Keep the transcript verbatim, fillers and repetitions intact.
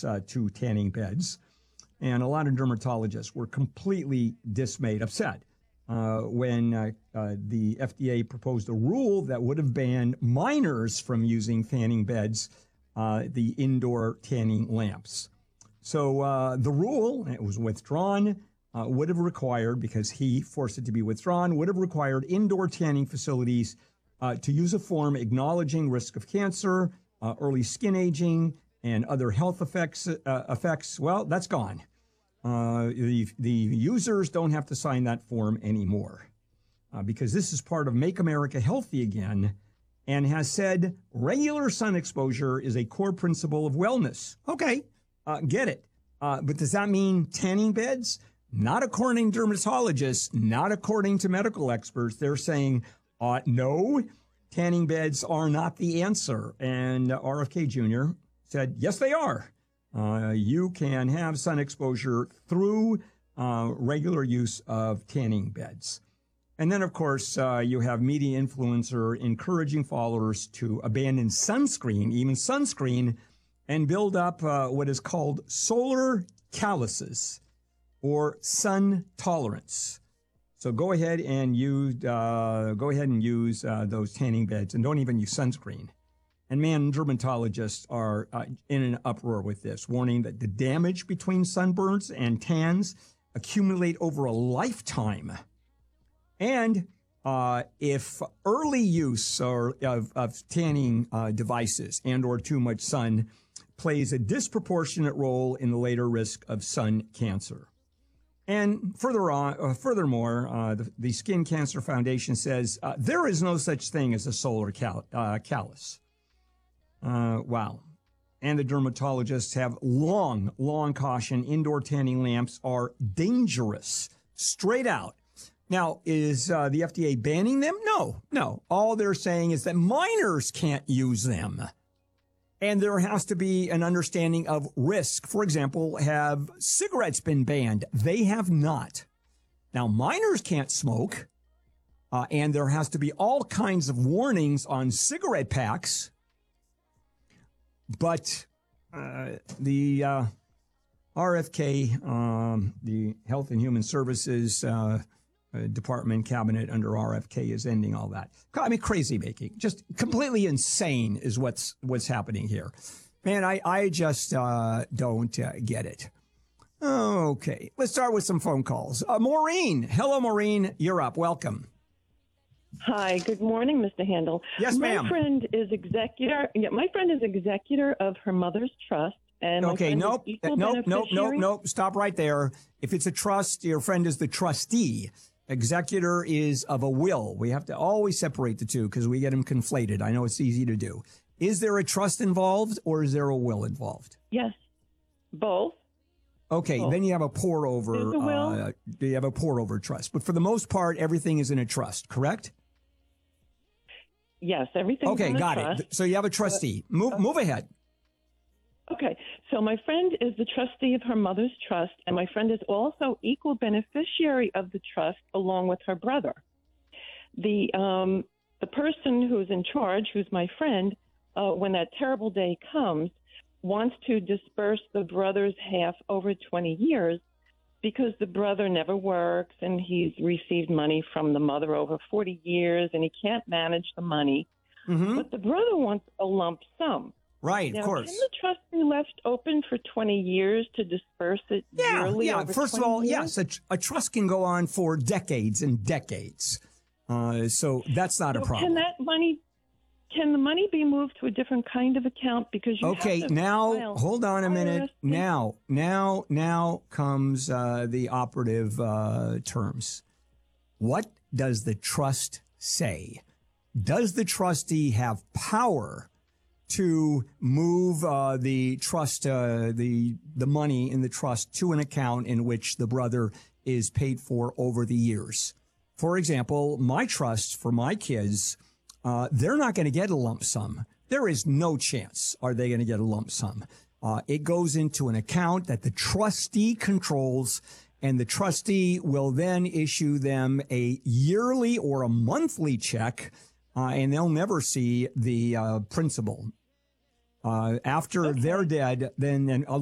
access uh, to tanning beds. And a lot of dermatologists were completely dismayed, upset, uh, when uh, uh, the F D A proposed a rule that would have banned minors from using tanning beds, uh, the indoor tanning lamps. So uh, the rule, it was withdrawn, uh, would have required, because he forced it to be withdrawn, would have required indoor tanning facilities uh, to use a form acknowledging risk of cancer, uh, early skin aging, and other health effects. Uh, effects. Well, that's gone. Uh, the, the users don't have to sign that form anymore uh, because this is part of Make America Healthy Again, and has said regular sun exposure is a core principle of wellness. Okay, uh, get it. Uh, but does that mean tanning beds? Not according to dermatologists, not according to medical experts. They're saying, uh, no, tanning beds are not the answer. And R F K Junior said, yes, they are. Uh, you can have sun exposure through uh, regular use of tanning beds. And then, of course, uh, you have media influencer encouraging followers to abandon sunscreen, even sunscreen, and build up uh, what is called solar calluses or sun tolerance. So go ahead and use uh, go ahead and use uh, those tanning beds, and don't even use sunscreen. And man, dermatologists are uh, in an uproar with this, warning that the damage between sunburns and tans accumulate over a lifetime. And uh, if early use or, of, of tanning uh, devices and or too much sun plays a disproportionate role in the later risk of sun cancer. And further on, uh, furthermore, uh, the, the Skin Cancer Foundation says uh, there is no such thing as a solar cal- uh, callus. Uh, wow. And the dermatologists have long, long cautioned indoor tanning lamps are dangerous, straight out. Now, is uh, the F D A banning them? No, no. All they're saying is that minors can't use them. And there has to be an understanding of risk. For example, have cigarettes been banned? They have not. Now, minors can't smoke. Uh, and there has to be all kinds of warnings on cigarette packs. But uh, the uh, R F K, um, the Health and Human Services uh, uh, Department cabinet under R F K is ending all that. I mean, crazy making, just completely insane is what's what's happening here. Man, I, I just uh, don't uh, get it. Okay, let's start with some phone calls. Uh, Maureen. Hello, Maureen. You're up. Welcome. Hi, good morning, Mister Handel. Yes, ma'am. My friend is executor. Yeah, my friend is executor of her mother's trust, and okay, my nope, nope, nope, nope, nope. Stop right there. If it's a trust, your friend is the trustee. Executor is of a will. We have to always separate the two because we get them conflated. I know it's easy to do. Is there a trust involved, or is there a will involved? Yes, both. Okay, both. Then you have a pour over. There's a will. Uh, you have a pour over trust, but for the most part, everything is in a trust. Correct? Yes, everything. Okay, got trust. it. So you have a trustee. Move, move ahead. Okay, so my friend is the trustee of her mother's trust, and my friend is also equal beneficiary of the trust along with her brother. The um, the person who's in charge, who's my friend, uh, when that terrible day comes, wants to disperse the brother's half over twenty years because the brother never works and he's received money from the mother over forty years and he can't manage the money. Mm-hmm. But the brother wants a lump sum. Right, now, of course. Can the trust be left open for twenty years to disperse it yeah, yearly? Yeah, over first of all, years? yes, a, a trust can go on for decades and decades. Uh, so that's not so a problem. Can that money, can the money be moved to a different kind of account? Because you Okay, have to now, file hold on a minute. I R S. Now, now, now comes uh, the operative uh, terms. What does the trust say? Does the trustee have power to move uh, the trust, uh, the the money in the trust to an account in which the brother is paid for over the years? For example, my trust for my kids, uh, they're not going to get a lump sum. There is no chance are they going to get a lump sum. Uh, it goes into an account that the trustee controls, and the trustee will then issue them a yearly or a monthly check. Uh, and they'll never see the uh, principal. Uh, after okay. they're dead, then and